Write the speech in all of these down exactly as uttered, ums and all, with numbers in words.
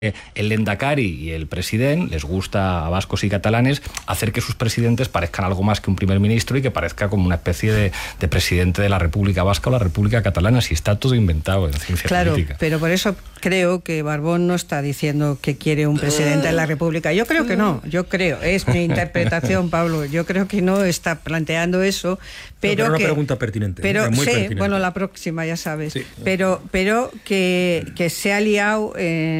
El Lehendakari y el presidente les gusta a vascos y catalanes hacer que sus presidentes parezcan algo más que un primer ministro y que parezca como una especie de, de presidente de la República Vasca o la República Catalana, si está todo inventado en ciencia claro, política. Pero por eso creo que Barbón no está diciendo que quiere un presidente de la República. Yo creo que no, yo creo, es mi interpretación, Pablo, yo creo que no está planteando eso, pero, pero que... una pregunta pertinente. Pero muy sí, pertinente. bueno, la próxima ya sabes, sí. pero, pero que, que se ha liado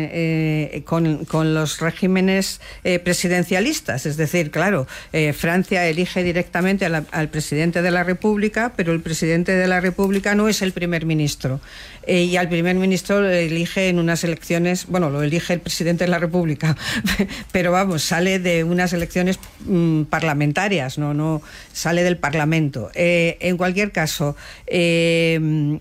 eh, eh, con, con los regímenes eh, presidencialistas, es decir, claro, eh, Francia elige directamente a la, al presidente de la República, pero el presidente de la República no es el primer ministro, eh, y al primer ministro lo elige en unas elecciones, bueno, lo elige el presidente de la República, pero vamos, sale de unas elecciones mmm, parlamentarias, no, no sale del Parlamento. Eh, en cualquier caso, eh,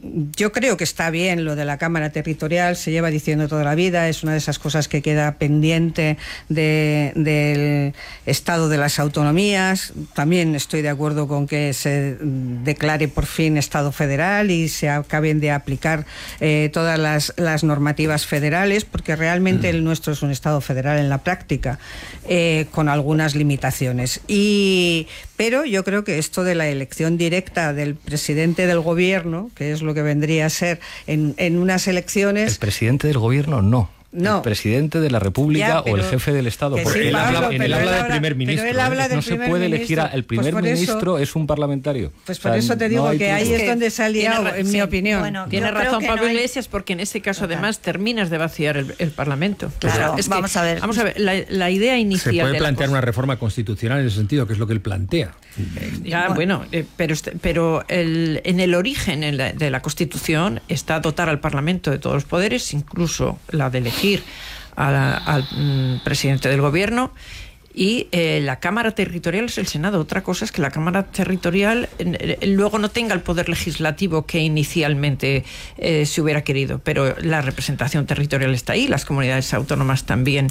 yo creo que está bien lo de la Cámara Territorial, se lleva diciendo toda la vida, es una de esas cosas que queda pendiente de, del estado de las autonomías. También estoy de acuerdo con que se declare por fin Estado federal y se acaben de aplicar eh, todas las, las normativas federales, porque realmente el nuestro es un Estado federal en la práctica, eh, con algunas limitaciones. Y, pero yo creo que esto de la elección directa del presidente del gobierno, que es lo que vendría a ser en, en unas elecciones... El presidente del gobierno no. No. El presidente de la República ya, pero, o el jefe del Estado. Porque sí, él, Pablo, habla, él, él habla habla, del primer ministro. Pero él habla ¿eh? del no se puede elegir al primer pues ministro, eso, es un parlamentario. Pues por o sea, eso te digo no que truco. ahí es donde se ha liado, en sí, mi opinión. Bueno, tiene razón Pablo no hay... Iglesias, porque en ese caso además terminas de vaciar el, el Parlamento. Claro, o sea, es vamos que, a ver. Vamos a ver, la, la idea inicial. Se puede de plantear cosa, una reforma constitucional en ese sentido, que es lo que él plantea. Ya, bueno, bueno eh, pero, pero el, en el origen en la, de la Constitución está dotar al Parlamento de todos los poderes, incluso la de elegir a la, al mm, presidente del gobierno, y eh, la Cámara Territorial es el Senado. Otra cosa es que la Cámara Territorial eh, luego no tenga el poder legislativo que inicialmente eh, se hubiera querido, pero la representación territorial está ahí. Las comunidades autónomas también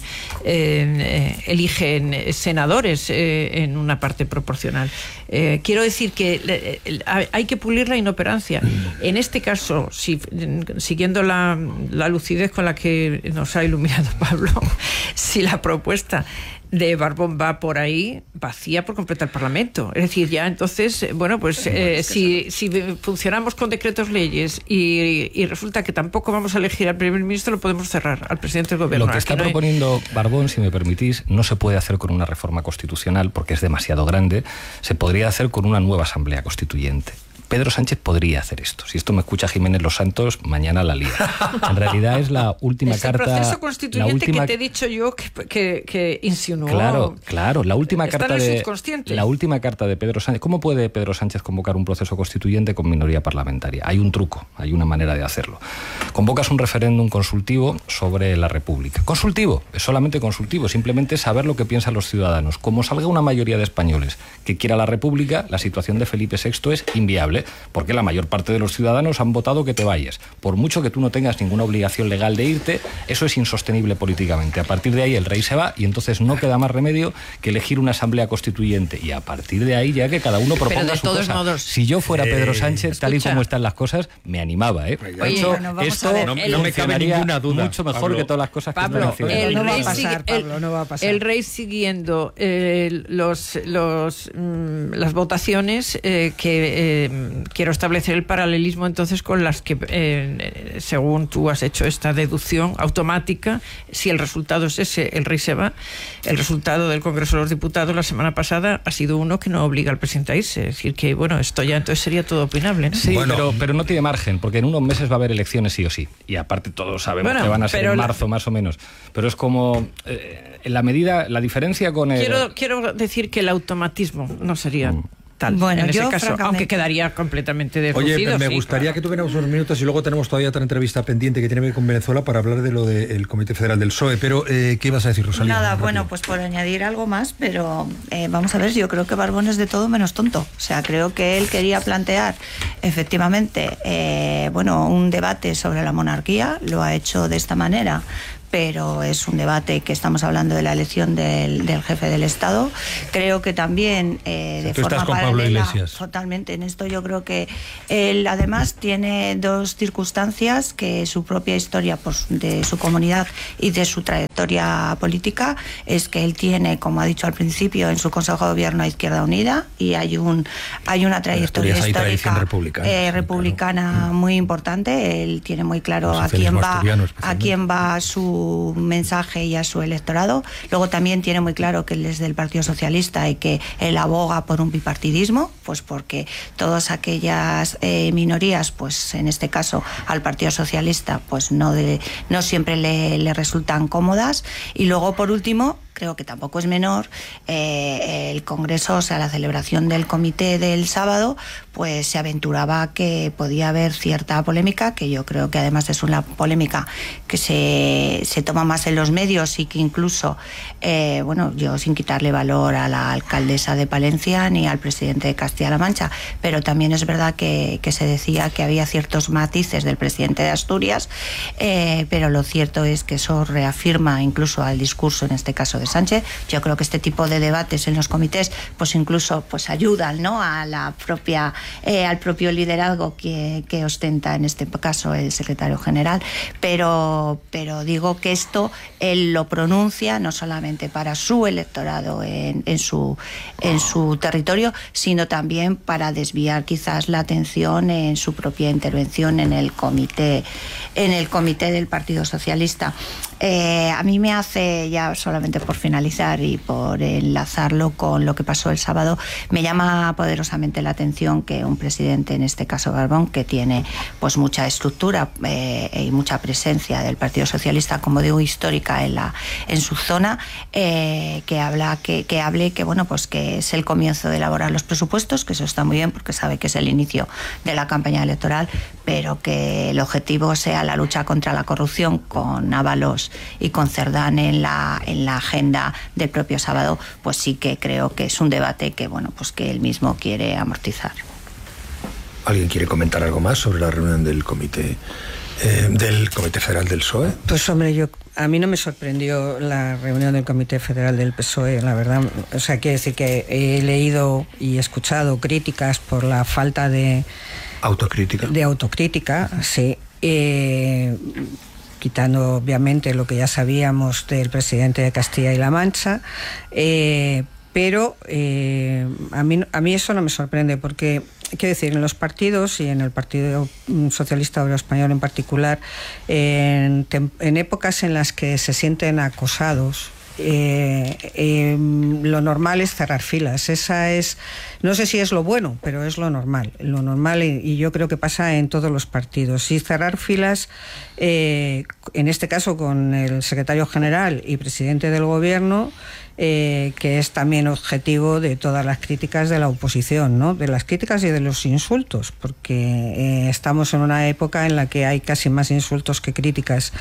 eh, eh, eligen senadores eh, en una parte proporcional. Eh, quiero decir que eh, hay que pulir la inoperancia. En este caso, si, siguiendo la, la lucidez con la que nos ha iluminado Pablo, si la propuesta de Barbón va por ahí, vacía por completo el Parlamento. Es decir, ya entonces, bueno, pues eh, si, si funcionamos con decretos leyes y, y resulta que tampoco vamos a elegir al primer ministro, lo podemos cerrar al presidente del gobierno. Lo que está no proponiendo hay... Barbón, si me permitís, no se puede hacer con una reforma constitucional porque es demasiado grande. Se podría hacer con una nueva asamblea constituyente. Pedro Sánchez podría hacer esto. Si esto me escucha Jiménez Los Santos, mañana la lía. En realidad es la última es carta... el proceso constituyente última... que te he dicho yo que, que, que insinuó. Claro, claro. La última Está carta en el de subconsciente. La última carta de Pedro Sánchez. ¿Cómo puede Pedro Sánchez convocar un proceso constituyente con minoría parlamentaria? Hay un truco, hay una manera de hacerlo. Convocas un referéndum consultivo sobre la República. Consultivo, es solamente consultivo, simplemente saber lo que piensan los ciudadanos. Como salga una mayoría de españoles que quiera la República, la situación de Felipe sexto es inviable, porque la mayor parte de los ciudadanos han votado que te vayas. Por mucho que tú no tengas ninguna obligación legal de irte, eso es insostenible políticamente. A partir de ahí el rey se va y entonces no queda más remedio que elegir una asamblea constituyente, y a partir de ahí ya que cada uno proponga Pero de su todos cosa. Modos, si yo fuera eh, Pedro Sánchez, escucha, tal y como están las cosas, me animaba, ¿eh? Oye, Esto, bueno, vamos esto a ver. No, no me cabe ninguna duda, mucho mejor Pablo. que todas las cosas Pablo, que están haciendo. el no va a rey pasar, sigue, Pablo, el, no va a pasar. el rey siguiendo eh, los, los, mm, las votaciones eh, que eh, quiero establecer el paralelismo entonces con las que, eh, según tú has hecho esta deducción automática, si el resultado es ese, el rey se va. El resultado del Congreso de los Diputados la semana pasada ha sido uno que no obliga al presidente a irse. Es decir, que bueno, esto ya entonces sería todo opinable, ¿no? Sí, bueno. pero, pero no tiene margen, porque en unos meses va a haber elecciones sí o sí. Y aparte todos sabemos Bueno, que van a ser en la... marzo más o menos. Pero es como, eh, en la medida, la diferencia con el... Quiero, quiero decir que el automatismo no sería... Mm. Tal, bueno, en ese yo, caso, aunque quedaría completamente deslucido. Oye, me sí, gustaría claro. que tuviéramos unos minutos y luego tenemos todavía otra entrevista pendiente que tiene que ver con Venezuela para hablar de lo del Comité Federal del P S O E. Pero, eh, ¿qué ibas a decir, Rosalía? Nada, Rápido. bueno, pues por añadir algo más, pero eh, vamos a ver, yo creo que Barbón es de todo menos tonto. O sea, creo que él quería plantear, efectivamente, eh, bueno, un debate sobre la monarquía, lo ha hecho de esta manera, pero es un debate que estamos hablando de la elección del, del jefe del Estado. Creo que también eh, de Tú forma estás con paralela, Pablo Iglesias. Totalmente, en esto yo creo que él además tiene dos circunstancias, que su propia historia pues, de su comunidad y de su trayectoria política es que él tiene, como ha dicho al principio, en su Consejo de Gobierno a Izquierda Unida, y hay un hay una trayectoria hay histórica republicana, eh, sí, republicana claro. muy importante. Él tiene muy claro El a quién socialismo va asturiano, a especialmente. quién va su mensaje y a su electorado. Luego también tiene muy claro que él es del Partido Socialista y que él aboga por un bipartidismo, pues porque todas aquellas eh, minorías, pues en este caso al Partido Socialista, pues no de, no siempre le, le resultan cómodas. Y luego, por último, creo que tampoco es menor, eh, el Congreso, o sea, la celebración del comité del sábado, pues se aventuraba que podía haber cierta polémica, que yo creo que además es una polémica que se, se toma más en los medios y que incluso, eh, bueno, yo sin quitarle valor a la alcaldesa de Palencia ni al presidente de Castilla-La Mancha, pero también es verdad que, que se decía que había ciertos matices del presidente de Asturias, eh, pero lo cierto es que eso reafirma incluso al discurso, en este caso de Sánchez. Yo creo que este tipo de debates en los comités pues incluso pues ayudan, ¿no?, a la propia eh, al propio liderazgo que, que ostenta en este caso el secretario general, pero pero digo que esto él lo pronuncia no solamente para su electorado en, en su en su territorio, sino también para desviar quizás la atención en su propia intervención en el comité en el comité del Partido Socialista. Eh, a mí me hace, ya solamente por finalizar y por enlazarlo con lo que pasó el sábado, me llama poderosamente la atención que un presidente, en este caso Barbón, que tiene pues mucha estructura eh, y mucha presencia del Partido Socialista, como digo, histórica en la en su zona, eh, que habla que, que hable que bueno pues que es el comienzo de elaborar los presupuestos, que eso está muy bien porque sabe que es el inicio de la campaña electoral, pero que el objetivo sea la lucha contra la corrupción, con Ábalos y con Cerdán en la en la agenda del propio sábado, pues sí que creo que es un debate que bueno pues que él mismo quiere amortizar. ¿Alguien quiere comentar algo más sobre la reunión del comité eh, del Comité Federal del P S O E? Pues hombre, yo a mí no me sorprendió la reunión del Comité Federal del P S O E, la verdad. O sea, quiere decir que he leído y escuchado críticas por la falta de autocrítica. De autocrítica, sí. Eh, quitando obviamente lo que ya sabíamos del presidente de Castilla y La Mancha, eh, pero eh, a mí, a mí eso no me sorprende, porque quiero decir, en los partidos y en el Partido Socialista Obrero Español en particular, en, en épocas en las que se sienten acosados, Eh, eh, lo normal es cerrar filas. Esa es, no sé si es lo bueno, pero es lo normal. Lo normal, y, y yo creo que pasa en todos los partidos. Y cerrar filas, eh, en este caso con el secretario general y presidente del gobierno, eh, que es también objetivo de todas las críticas de la oposición, ¿no? De las críticas y de los insultos, porque eh, estamos en una época en la que hay casi más insultos que críticas.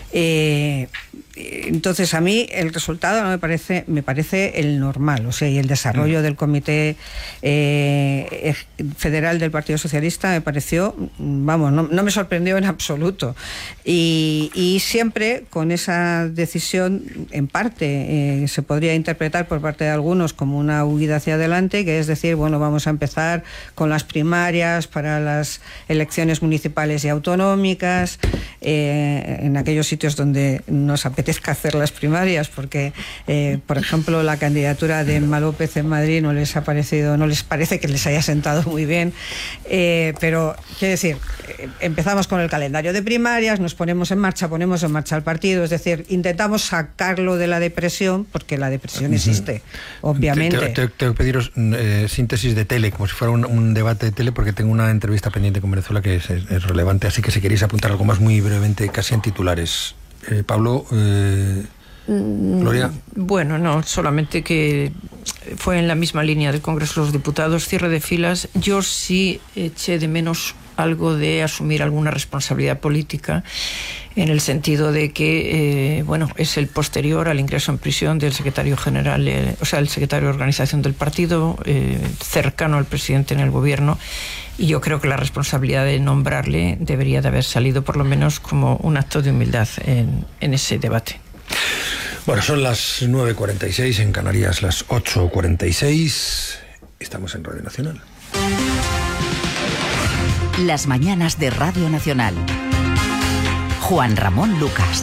Eh, Entonces, a mí el resultado no me parece, me parece el normal, o sea, y el desarrollo del Comité eh, Federal del Partido Socialista me pareció, vamos, no, no me sorprendió en absoluto. Y, y siempre con esa decisión, en parte, eh, se podría interpretar por parte de algunos como una huida hacia adelante, que es decir, bueno, vamos a empezar con las primarias para las elecciones municipales y autonómicas, eh, en aquellos sitios donde nos apetece hacer las primarias, porque eh, por ejemplo la candidatura de Emma López en Madrid no les ha parecido, no les parece que les haya sentado muy bien, eh, pero quiero decir, eh, empezamos con el calendario de primarias, nos ponemos en marcha, ponemos en marcha el partido, es decir, intentamos sacarlo de la depresión, porque la depresión existe, uh-huh. obviamente. Te, te, te, tengo que pediros eh, síntesis de tele, como si fuera un, un debate de tele, porque tengo una entrevista pendiente con Venezuela que es, es, es relevante, así que si queréis apuntar algo más muy brevemente, casi en titulares. Eh, Pablo, eh, Gloria. Bueno, no, solamente que fue en la misma línea del Congreso de los Diputados, cierre de filas. Yo sí eché de menos algo de asumir alguna responsabilidad política, en el sentido de que, eh, bueno, es el posterior al ingreso en prisión del secretario general, eh, o sea, el secretario de organización del partido, eh, cercano al presidente en el gobierno, y yo creo que la responsabilidad de nombrarle debería de haber salido por lo menos como un acto de humildad en, en ese debate. Bueno, son las nueve cuarenta y seis, en Canarias las ocho cuarenta y seis. Estamos en Radio Nacional. Las mañanas de Radio Nacional. Juan Ramón Lucas.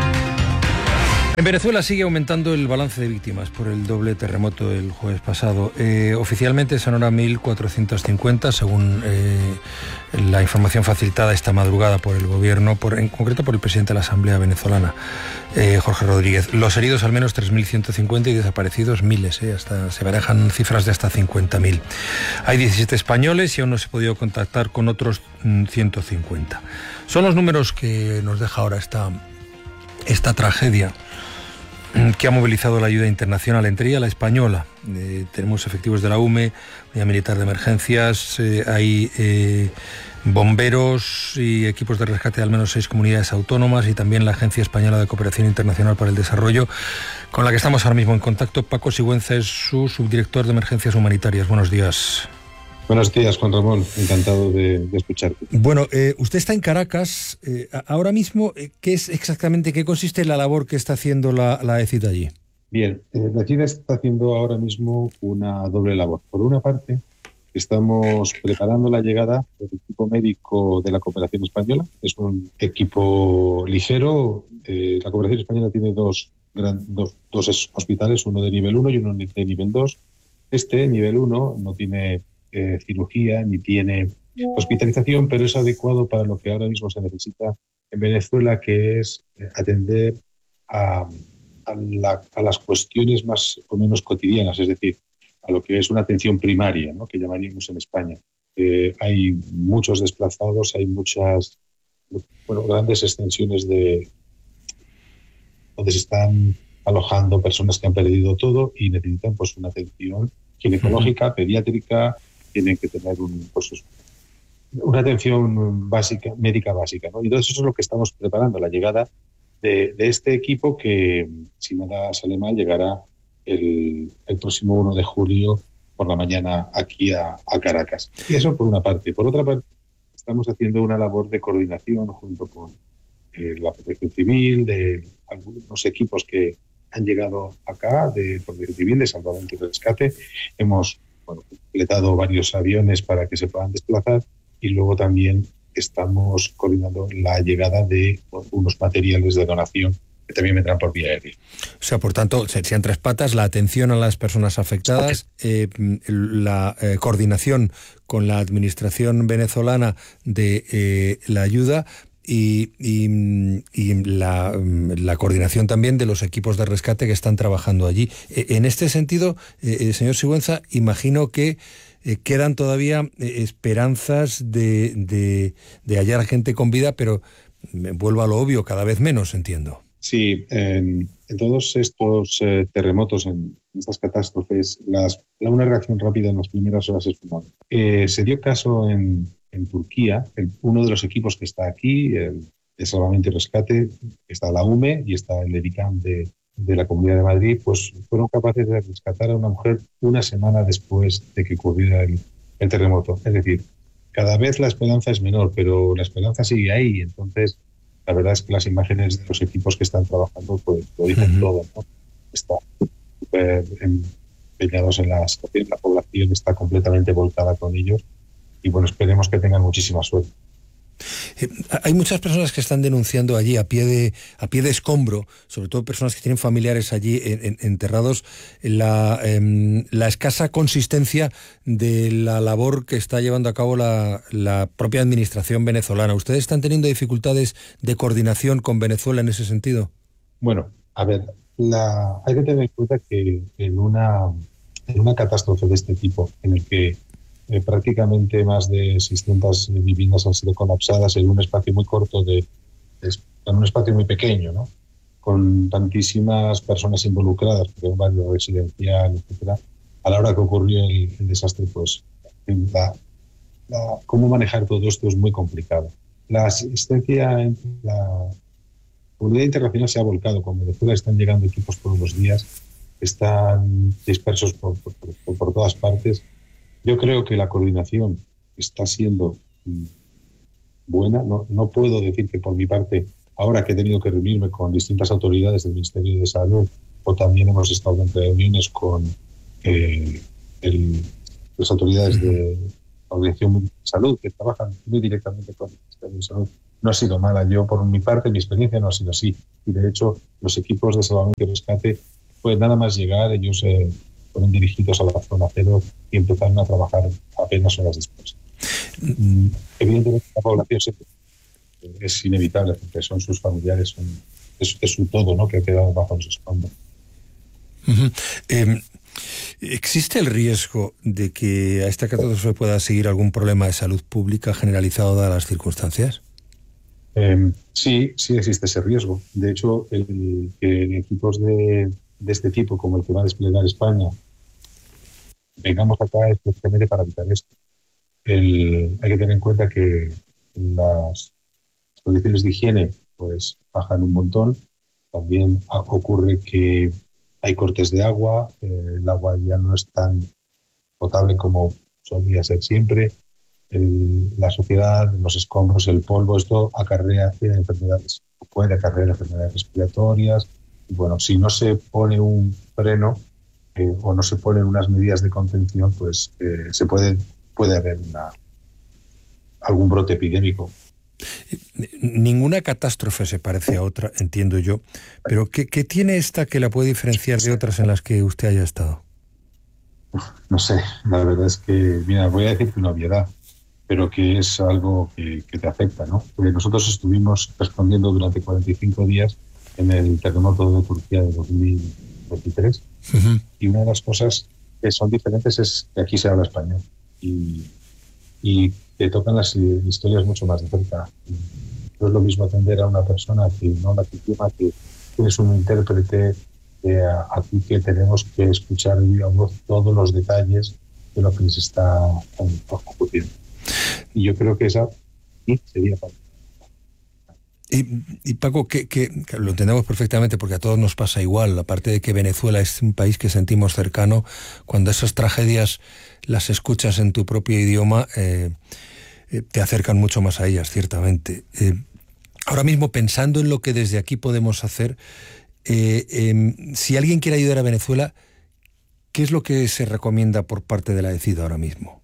En Venezuela sigue aumentando el balance de víctimas por el doble terremoto del jueves pasado. Eh, oficialmente son ahora mil cuatrocientos cincuenta, según eh, la información facilitada esta madrugada por el gobierno, por, en concreto por el presidente de la Asamblea venezolana, eh, Jorge Rodríguez. Los heridos al menos tres mil ciento cincuenta y desaparecidos miles, eh, hasta, se barajan cifras de hasta cincuenta mil. Hay diecisiete españoles y aún no se ha podido contactar con otros mm, ciento cincuenta. Son los números que nos deja ahora esta, esta tragedia que ha movilizado la ayuda internacional, entre ella la española. Eh, tenemos efectivos de la U M E, Unidad Militar de Emergencias, eh, hay eh, bomberos y equipos de rescate de al menos seis comunidades autónomas, y también la Agencia Española de Cooperación Internacional para el Desarrollo, con la que estamos ahora mismo en contacto. Paco Sigüenza es su subdirector de Emergencias Humanitarias. Buenos días. Buenos días, Juan Ramón. Encantado de, de escucharte. Bueno, eh, usted está en Caracas. Eh, ahora mismo, ¿qué es exactamente, qué consiste la labor que está haciendo la, la E C I D allí? Bien, eh, la E C I D está haciendo ahora mismo una doble labor. Por una parte, estamos preparando la llegada del equipo médico de la Cooperación Española. Es un equipo ligero. Eh, la Cooperación Española tiene dos, gran, dos, dos hospitales, uno de nivel uno y uno de nivel dos. Este, nivel uno, no tiene Eh, cirugía ni tiene hospitalización, pero es adecuado para lo que ahora mismo se necesita en Venezuela, que es eh, atender a, a, la, a las cuestiones más o menos cotidianas, es decir, a lo que es una atención primaria, ¿no?, que llamaríamos en España. Eh, hay muchos desplazados, hay muchas, bueno, grandes extensiones de donde se están alojando personas que han perdido todo y necesitan pues una atención ginecológica, pediátrica. Tienen que tener un, pues, una atención básica, médica básica, ¿no? Y entonces eso es lo que estamos preparando, la llegada de, de este equipo que, si nada sale mal, llegará el, el próximo uno de julio por la mañana aquí a, a Caracas. Y eso por una parte. Por otra parte, estamos haciendo una labor de coordinación junto con eh, la Protección Civil, de algunos equipos que han llegado acá, de Protección Civil, de Salvamento y Rescate. Hemos Bueno, completado varios aviones para que se puedan desplazar, y luego también estamos coordinando la llegada de unos materiales de donación que también vendrán por vía aérea. O sea, por tanto, serían tres patas: la atención a las personas afectadas, eh, la eh, coordinación con la administración venezolana de eh, la ayuda, Y, y, y la, la coordinación también de los equipos de rescate que están trabajando allí. En este sentido, eh, señor Sigüenza, imagino que eh, quedan todavía eh, esperanzas de, de, de hallar gente con vida, pero me vuelvo a lo obvio, cada vez menos, entiendo. Sí, en, en todos estos eh, terremotos, en estas catástrofes, las, la, una reacción rápida en las primeras horas es fundamental. Eh, se dio caso en... En Turquía, el, uno de los equipos que está aquí, el de Salvamento y Rescate, está la U M E y está el EDICAM de, de la Comunidad de Madrid, pues fueron capaces de rescatar a una mujer una semana después de que ocurriera el, el terremoto. Es decir, cada vez la esperanza es menor, pero la esperanza sigue ahí. Entonces, la verdad es que las imágenes de los equipos que están trabajando pues lo dicen uh-huh. todo, ¿no? Están súper empeñados en la situación, la población está completamente volcada con ellos. Y bueno, esperemos que tengan muchísima suerte. Eh, hay muchas personas que están denunciando allí a pie de a pie de escombro, sobre todo personas que tienen familiares allí en, en, enterrados, la, eh, la escasa consistencia de la labor que está llevando a cabo la, la propia administración venezolana. ¿Ustedes están teniendo dificultades de coordinación con Venezuela en ese sentido? Bueno, a ver, la, hay que tener en cuenta que en una, en una catástrofe de este tipo, en el que Eh, prácticamente más de seiscientas viviendas han sido colapsadas en un espacio muy corto, de, de en un espacio muy pequeño, ¿no? Con tantísimas personas involucradas, porque un barrio residencial, etcétera. A la hora que ocurrió el, el desastre, pues la, la, cómo manejar todo esto es muy complicado. La asistencia, en la comunidad internacional se ha volcado. Con Venezuela están llegando equipos todos los días, están dispersos por, por, por, por todas partes. Yo creo que la coordinación está siendo buena. No, no puedo decir que por mi parte, ahora que he tenido que reunirme con distintas autoridades del Ministerio de Salud, o también hemos estado en reuniones con eh, el, las autoridades de la Organización Mundial de Salud, que trabajan muy directamente con el Ministerio de Salud, no ha sido mala. Yo, por mi parte, mi experiencia no ha sido así. Y, de hecho, los equipos de salvamento y rescate, pues nada más llegar, ellos eh, fueron dirigidos a la zona cero y empezaron a trabajar apenas horas después. Mm, evidentemente, la población siempre es inevitable, porque son sus familiares, son, es, es su todo, ¿no?, que ha quedado bajo los escombros. Uh-huh. Eh, ¿Existe el riesgo de que a esta catástrofe pueda seguir algún problema de salud pública generalizado dadas las circunstancias? Eh, sí, sí existe ese riesgo. De hecho, el, el equipos de, de este tipo, como el que va a desplegar España, vengamos acá especialmente para evitar esto. El, hay que tener en cuenta que las condiciones de higiene pues bajan un montón. También ocurre que hay cortes de agua, eh, el agua ya no es tan potable como solía ser siempre. El, la sociedad, los escombros, el polvo, esto acarrea enfermedades, puede acarrear enfermedades respiratorias. Y bueno, si no se pone un freno eh, o no se ponen unas medidas de contención, pues eh, se puede, puede haber una, algún brote epidémico. Ninguna catástrofe se parece a otra, entiendo yo, pero ¿qué, qué tiene esta que la puede diferenciar de otras en las que usted haya estado? No sé, la verdad es que, mira, voy a decir una obviedad, pero que es algo que, que te afecta, ¿no? Porque nosotros estuvimos respondiendo durante cuarenta y cinco días en el terremoto de Turquía de dos mil veintitrés, uh-huh. Y una de las cosas que son diferentes es que aquí se habla español y, y te tocan las historias mucho más de cerca. No es lo mismo atender a una persona que no la idioma, que tienes un intérprete, que aquí que tenemos que escuchar de viva voz todos los detalles de lo que les está ocurriendo. Y yo creo que esa sí sería para... Y, y Paco, que, que, que lo entendemos perfectamente porque a todos nos pasa igual, aparte de que Venezuela es un país que sentimos cercano, cuando esas tragedias las escuchas en tu propio idioma, eh, eh, te acercan mucho más a ellas, ciertamente. Eh, ahora mismo, pensando en lo que desde aquí podemos hacer, eh, eh, si alguien quiere ayudar a Venezuela, ¿qué es lo que se recomienda por parte de la E C I D ahora mismo?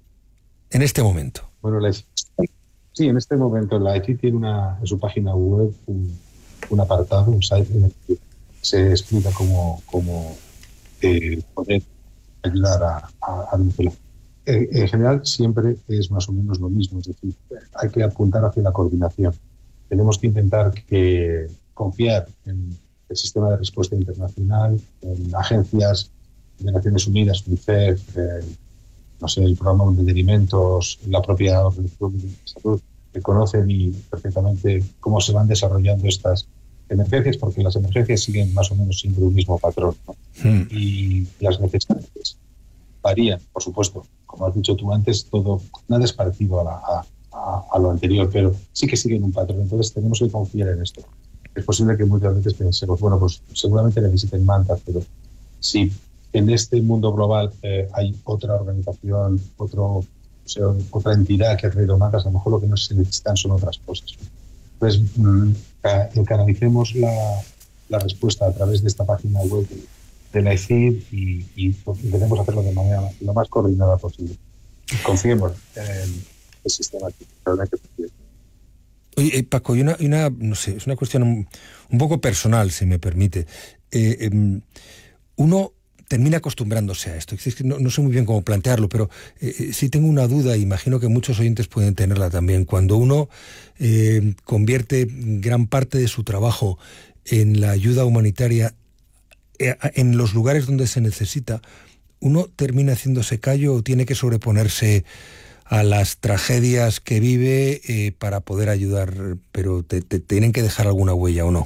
En este momento. Bueno, la, sí, en este momento la E C I D tiene una, en su página web un, un apartado, un site en el que se explica cómo, cómo eh, poder ayudar a, a, a Venezuela. En, en general siempre es más o menos lo mismo, es decir, hay que apuntar hacia la coordinación. Tenemos que intentar que confiar en el sistema de respuesta internacional, en agencias de Naciones Unidas, UNICEF, eh, no sé, el programa mundial de alimentos, la propia Organización Mundial de Salud, que conocen y perfectamente cómo se van desarrollando estas emergencias, porque las emergencias siguen más o menos siempre un mismo patrón, ¿no? Hmm. Y las necesidades varían, por supuesto. Como has dicho tú antes, todo, nada es parecido a, la, a, a, a lo anterior, pero sí que siguen un patrón. Entonces tenemos que confiar en esto. Es posible que muchas veces pensemos, bueno, pues seguramente necesiten mantas, pero sí. En este mundo global eh, hay otra organización, otro, o sea, otra entidad que ha traído mantas, a lo mejor lo que no se necesitan son otras cosas. Entonces, mmm, canalicemos la, la respuesta a través de esta página web de, de la E C I D y, y intentemos hacerlo de manera lo más coordinada posible. Confiemos en el sistema que realmente funciona. Oye, Paco, y una, y una, no sé, es una cuestión un, un poco personal, si me permite. Eh, eh, uno termina acostumbrándose a esto. Es que no, no sé muy bien cómo plantearlo, pero eh, sí tengo una duda, imagino que muchos oyentes pueden tenerla también. Cuando uno eh, convierte gran parte de su trabajo en la ayuda humanitaria eh, en los lugares donde se necesita, ¿uno termina haciéndose callo o tiene que sobreponerse a las tragedias que vive eh, para poder ayudar, pero te, te tienen que dejar alguna huella o no?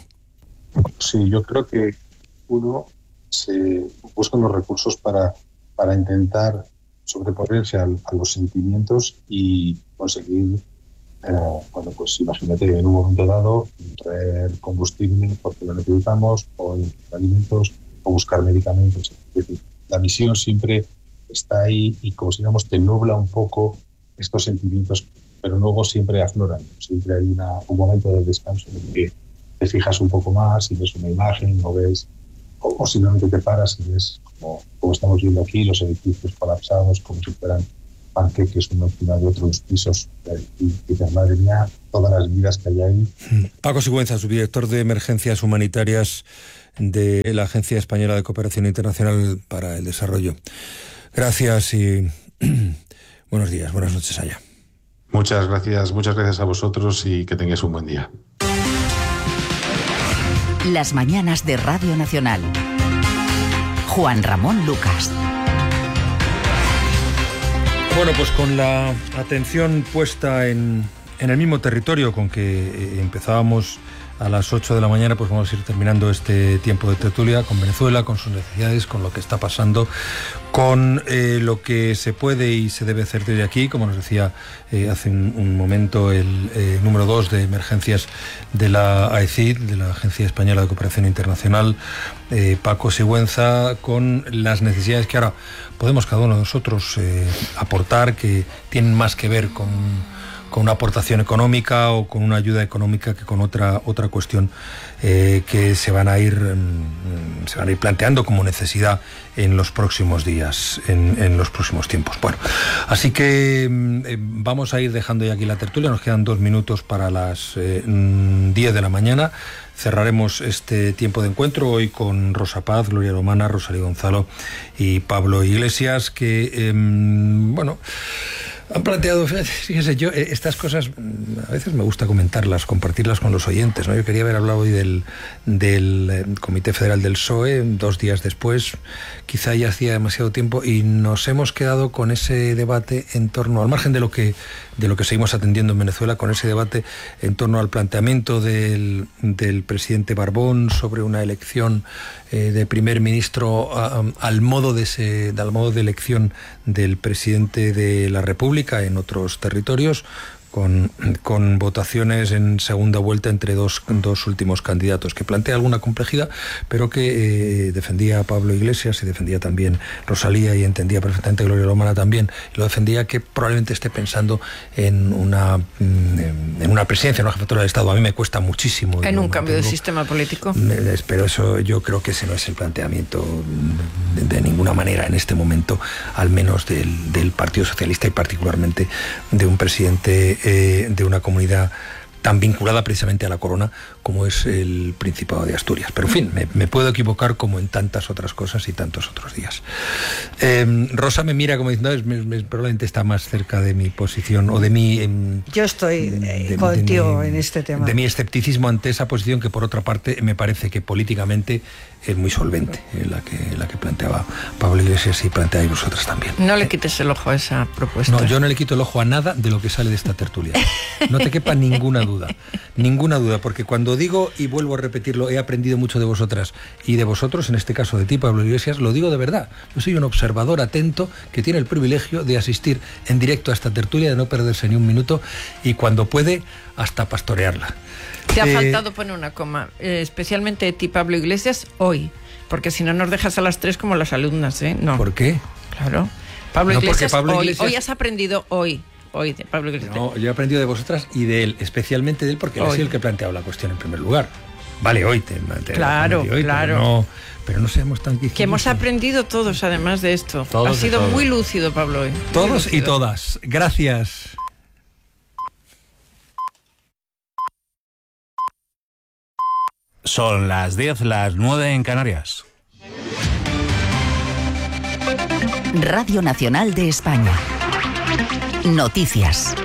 Sí, yo creo que uno se buscan los recursos para, para intentar sobreponerse a, a los sentimientos y conseguir, eh, bueno, pues imagínate, en un momento dado, traer combustible porque lo necesitamos, o alimentos, o buscar medicamentos. Es decir, la misión siempre está ahí y, como si digamos, te nubla un poco estos sentimientos, pero luego siempre afloran. Siempre hay una, un momento de descanso en el que te fijas un poco más y ves una imagen, o ves, o, o simplemente te paras y ves, como, como estamos viendo aquí, los edificios colapsados, como si fueran panqueques uno encima de otros pisos, y dices, madre mía, todas las vidas que hay ahí. Paco Sigüenza, subdirector de Emergencias Humanitarias de la Agencia Española de Cooperación Internacional para el Desarrollo. Gracias y buenos días, buenas noches allá. Muchas gracias, muchas gracias a vosotros y que tengáis un buen día. Las mañanas de Radio Nacional. Juan Ramón Lucas. Bueno, pues con la atención puesta en, en el mismo territorio con que eh, empezábamos a las ocho de la mañana, pues vamos a ir terminando este tiempo de tertulia con Venezuela, con sus necesidades, con lo que está pasando, con eh, lo que se puede y se debe hacer desde aquí, como nos decía eh, hace un, un momento el eh, número dos de emergencias de la A E C I D, de la Agencia Española de Cooperación Internacional, eh, Paco Sigüenza, con las necesidades que ahora podemos cada uno de nosotros eh, aportar, que tienen más que ver con, con una aportación económica o con una ayuda económica que con otra otra cuestión eh, que se van a ir mm, se van a ir planteando como necesidad en los próximos días, en, en los próximos tiempos. Bueno, así que eh, vamos a ir dejando ya aquí la tertulia. Nos quedan dos minutos para las eh, diez de la mañana. Cerraremos este tiempo de encuentro hoy con Rosa Paz, Gloria Romana, Rosalía Gonzalo y Pablo Iglesias, que, eh, bueno, han planteado, fíjese, yo estas cosas a veces me gusta comentarlas, compartirlas con los oyentes, ¿no? Yo quería haber hablado hoy del, del Comité Federal del P S O E, dos días después, quizá ya hacía demasiado tiempo, y nos hemos quedado con ese debate en torno, al margen de lo que de lo que seguimos atendiendo en Venezuela, con ese debate en torno al planteamiento del, del presidente Barbón sobre una elección eh, de primer ministro a, a, al modo de ese, al modo de elección del presidente de la República en otros territorios, con, con votaciones en segunda vuelta entre dos, dos últimos candidatos, que plantea alguna complejidad, pero que eh, defendía Pablo Iglesias y defendía también Rosalía, y entendía perfectamente Gloria Romana también, y lo defendía, que probablemente esté pensando en una en una presidencia, en una jefatura de Estado. A mí me cuesta muchísimo. En un cambio de sistema político. Pero eso, yo creo que ese no es el planteamiento de, de ninguna manera en este momento, al menos del, del Partido Socialista, y particularmente de un presidente Eh, de una comunidad tan vinculada precisamente a la corona como es el Principado de Asturias. Pero en fin, me, me puedo equivocar como en tantas otras cosas y tantos otros días. Eh, Rosa me mira como diciendo, es, me, me, probablemente está más cerca de mi posición o de mi... Eh, Yo estoy eh, de, contigo de mi, en este tema. De mi escepticismo ante esa posición, que por otra parte me parece que políticamente es muy solvente, eh, la, que, la que planteaba Pablo Iglesias y planteáis vosotras también. No le quites el ojo a esa propuesta. No, yo no le quito el ojo a nada de lo que sale de esta tertulia. No te quepa ninguna duda. Ninguna duda, porque cuando digo, y vuelvo a repetirlo, he aprendido mucho de vosotras y de vosotros, en este caso de ti, Pablo Iglesias, lo digo de verdad. Yo soy un observador atento que tiene el privilegio de asistir en directo a esta tertulia, de no perderse ni un minuto, y cuando puede, hasta pastorearla. Te ha eh, faltado poner una coma, eh, especialmente de ti, Pablo Iglesias, hoy, porque si no nos dejas a las tres como las alumnas, ¿eh? No. ¿Por qué? Claro. Pablo no, Iglesias, Pablo hoy, Iglesias... hoy has aprendido hoy. Hoy de Pablo Iglesias. No, yo he aprendido de vosotras y de él, especialmente de él, porque él hoy. ha sido el que ha planteado la cuestión en primer lugar. Vale, hoy te, te Claro, hoy, claro. Pero no, pero no seamos tan quisquillosos. Que hemos aprendido todos, además de esto. Todos ha sido todos. muy lúcido, Pablo, hoy. Todos y todas. Gracias. Son las diez, las nueve en Canarias. Radio Nacional de España. Noticias.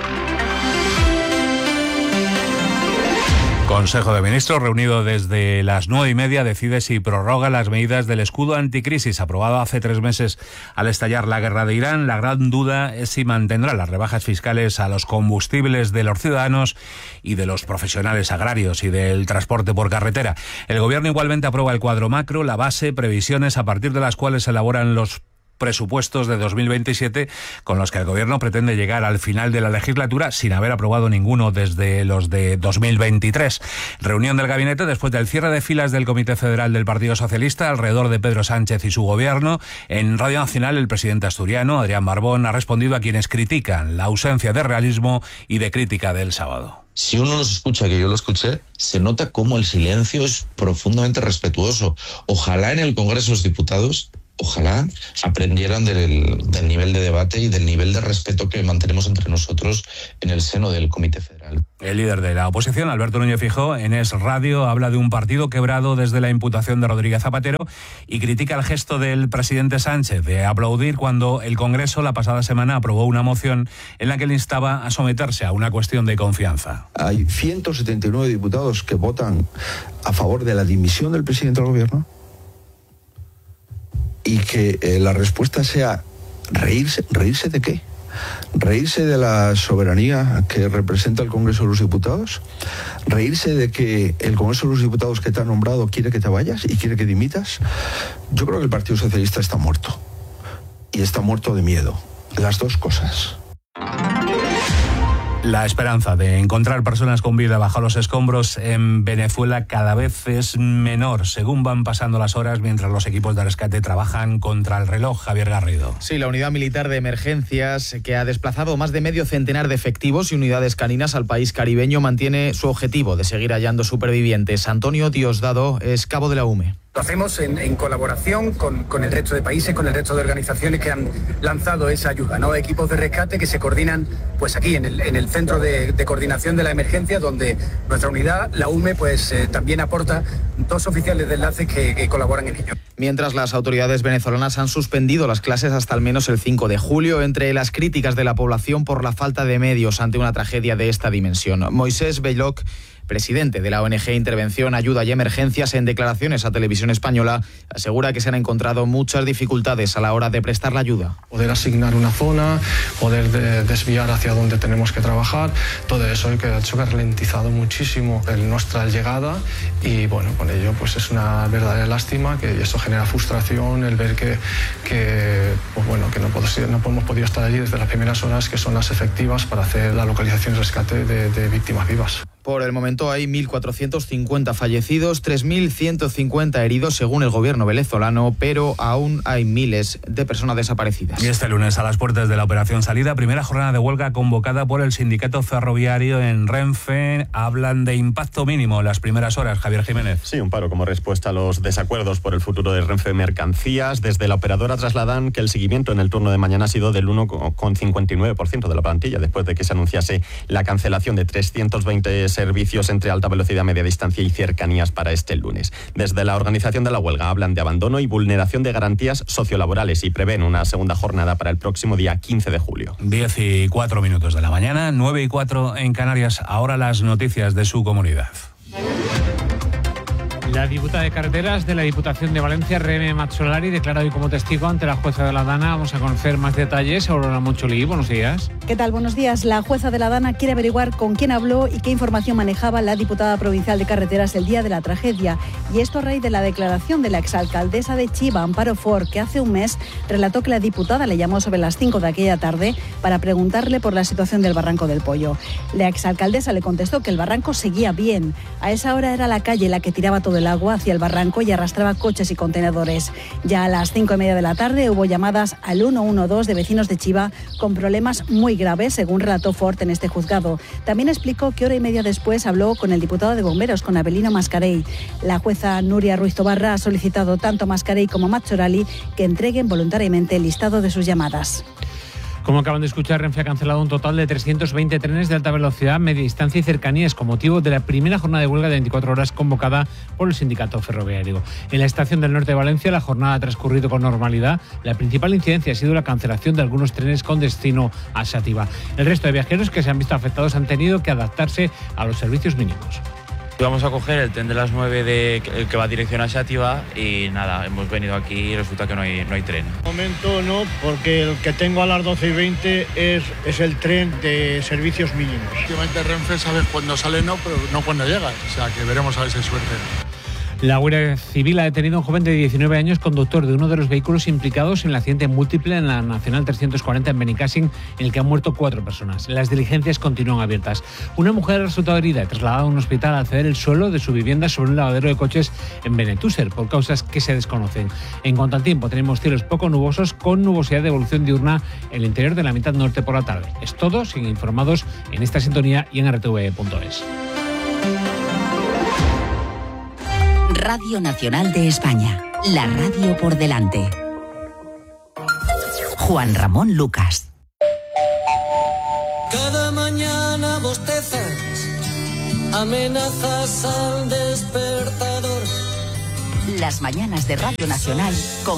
Consejo de Ministros reunido desde las nueve y media decide si prorroga las medidas del escudo anticrisis aprobado hace tres meses al estallar la guerra de Irán. La gran duda es si mantendrá las rebajas fiscales a los combustibles de los ciudadanos y de los profesionales agrarios y del transporte por carretera. El Gobierno igualmente aprueba el cuadro macro, la base, previsiones a partir de las cuales se elaboran los presupuestos de dos mil veintisiete con los que el Gobierno pretende llegar al final de la legislatura sin haber aprobado ninguno desde los de dos mil veintitrés. Reunión del gabinete después del cierre de filas del Comité Federal del Partido Socialista alrededor de Pedro Sánchez y su Gobierno. En Radio Nacional, el presidente asturiano, Adrián Barbón, ha respondido a quienes critican la ausencia de realismo y de crítica del sábado. Si uno los escucha, que yo lo escuché, se nota cómo el silencio es profundamente respetuoso. Ojalá en el Congreso de los Diputados, ojalá aprendieran del, del nivel de debate y del nivel de respeto que mantenemos entre nosotros en el seno del Comité Federal. El líder de la oposición, Alberto Núñez Feijóo, en Es Radio habla de un partido quebrado desde la imputación de Rodríguez Zapatero y critica el gesto del presidente Sánchez de aplaudir cuando el Congreso la pasada semana aprobó una moción en la que le instaba a someterse a una cuestión de confianza. Hay ciento setenta y nueve diputados que votan a favor de la dimisión del presidente del Gobierno y que eh, la respuesta sea reírse. ¿Reírse de qué? ¿Reírse de la soberanía que representa el Congreso de los Diputados? ¿Reírse de que el Congreso de los Diputados que te ha nombrado quiere que te vayas y quiere que dimitas? Yo creo que el Partido Socialista está muerto. Y está muerto de miedo. Las dos cosas. La esperanza de encontrar personas con vida bajo los escombros en Venezuela cada vez es menor, según van pasando las horas mientras los equipos de rescate trabajan contra el reloj. Javier Garrido. Sí, la unidad militar de emergencias, que ha desplazado más de medio centenar de efectivos y unidades caninas al país caribeño, mantiene su objetivo de seguir hallando supervivientes. Antonio Diosdado es cabo de la U M E. Lo hacemos en, en colaboración con, con el resto de países, con el resto de organizaciones que han lanzado esa ayuda, ¿no? Equipos de rescate que se coordinan pues aquí en el, en el centro de, de coordinación de la emergencia, donde nuestra unidad, la U M E, pues eh, también aporta dos oficiales de enlace que, que colaboran en ello. Mientras las autoridades venezolanas han suspendido las clases hasta al menos el cinco de julio, entre las críticas de la población por la falta de medios ante una tragedia de esta dimensión. Moisés Belloc, presidente de la O N G Intervención, Ayuda y Emergencias, en declaraciones a Televisión Española, asegura que se han encontrado muchas dificultades a la hora de prestar la ayuda. Poder asignar una zona, poder de desviar hacia donde tenemos que trabajar, todo eso que ha hecho que ha ralentizado muchísimo nuestra llegada y bueno, con ello pues es una verdadera lástima que eso genera frustración, el ver que, que, pues bueno, que no, puedo, no hemos podido estar allí desde las primeras horas, que son las efectivas para hacer la localización y rescate de, de víctimas vivas. Por el momento hay mil cuatrocientos cincuenta fallecidos, tres mil ciento cincuenta heridos según el gobierno venezolano, pero aún hay miles de personas desaparecidas. Y este lunes, a las puertas de la Operación Salida, primera jornada de huelga convocada por el sindicato ferroviario en Renfe. Hablan de impacto mínimo en las primeras horas. Javier Jiménez. Sí, un paro como respuesta a los desacuerdos por el futuro de Renfe Mercancías. Desde la operadora trasladan que el seguimiento en el turno de mañana ha sido del uno coma cincuenta y nueve por ciento de la plantilla, después de que se anunciase la cancelación de trescientos veinte servicios entre alta velocidad, media distancia y cercanías para este lunes. Desde la organización de la huelga hablan de abandono y vulneración de garantías sociolaborales y prevén una segunda jornada para el próximo día quince de julio. diez y cuatro minutos de la mañana, nueve y cuatro en Canarias. Ahora las noticias de su comunidad. La diputada de Carreteras de la Diputación de Valencia, Reme Mazzolari, declara hoy como testigo ante la jueza de la Dana. Vamos a conocer más detalles. Aurora Moncholi, buenos días. ¿Qué tal? Buenos días. La jueza de la Dana quiere averiguar con quién habló y qué información manejaba la diputada provincial de Carreteras el día de la tragedia. Y esto a raíz de la declaración de la exalcaldesa de Chiva, Amparo Ford, que hace un mes relató que la diputada le llamó sobre las cinco de aquella tarde para preguntarle por la situación del Barranco del Pollo. La exalcaldesa le contestó que el barranco seguía bien. A esa hora era la calle la que tiraba todo el agua hacia el barranco y arrastraba coches y contenedores. Ya a las cinco y media de la tarde hubo llamadas al uno uno dos de vecinos de Chiva con problemas muy graves, según relató Ford en este juzgado. También explicó que hora y media después habló con el diputado de Bomberos, con Abelino Mascarell. La jueza Nuria Ruiz Tobarra ha solicitado tanto a Mascarell como a Mazzolari que entreguen voluntariamente el listado de sus llamadas. Como acaban de escuchar, Renfe ha cancelado un total de trescientos veinte trenes de alta velocidad, media distancia y cercanías con motivo de la primera jornada de huelga de veinticuatro horas convocada por el sindicato ferroviario. En la estación del norte de Valencia la jornada ha transcurrido con normalidad. La principal incidencia ha sido la cancelación de algunos trenes con destino a Xàtiva. El resto de viajeros que se han visto afectados han tenido que adaptarse a los servicios mínimos. Vamos a coger el tren de las nueve de, el que va dirección a Xàtiva y nada, hemos venido aquí y resulta que no hay, no hay tren. De momento no, porque el que tengo a las doce y veinte es, es el tren de servicios mínimos. Últimamente Renfe sabes cuándo sale, no, pero no cuándo llega, o sea que veremos a ver si hay suerte. La Guardia Civil ha detenido a un joven de diecinueve años, conductor de uno de los vehículos implicados en el accidente múltiple en la Nacional trescientos cuarenta en Benicàssim, en el que han muerto cuatro personas. Las diligencias continúan abiertas. Una mujer ha resultado herida y trasladada a un hospital al ceder el suelo de su vivienda sobre un lavadero de coches en Benetúser, por causas que se desconocen. En cuanto al tiempo, tenemos cielos poco nubosos con nubosidad de evolución diurna en el interior de la mitad norte por la tarde. Es todo, siguen informados en esta sintonía y en r t v punto es. Radio Nacional de España, la radio por delante. Juan Ramón Lucas. Cada mañana bostezas, amenazas al despertador. Las mañanas de Radio Nacional con